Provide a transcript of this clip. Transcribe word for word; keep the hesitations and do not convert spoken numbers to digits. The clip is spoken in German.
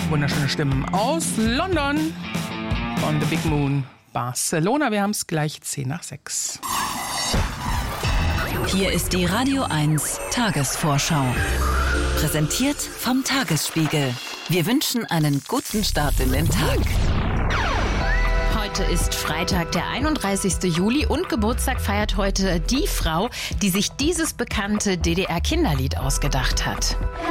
wunderschöne Stimmen aus London von The Big Moon Barcelona. Wir haben es gleich zehn nach sechs. Hier ist die Radio eins Tagesvorschau. Präsentiert vom Tagesspiegel. Wir wünschen einen guten Start in den Tag. Heute ist Freitag, der einunddreißigsten Juli und Geburtstag feiert heute die Frau, die sich dieses bekannte D D R-Kinderlied ausgedacht hat.